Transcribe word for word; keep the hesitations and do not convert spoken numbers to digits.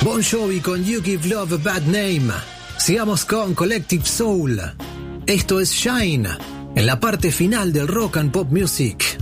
Bon Jovi con You Give Love a Bad Name. Sigamos con Collective Soul. Esto es Shine, en la parte final del Rock and Pop Music.